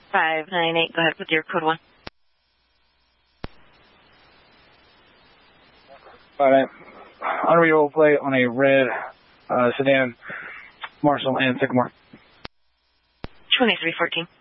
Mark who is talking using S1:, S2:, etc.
S1: 598, go ahead with your code 1.
S2: Alright. Unreadable plate on a red sedan, Marshall and Sycamore.
S1: 2314.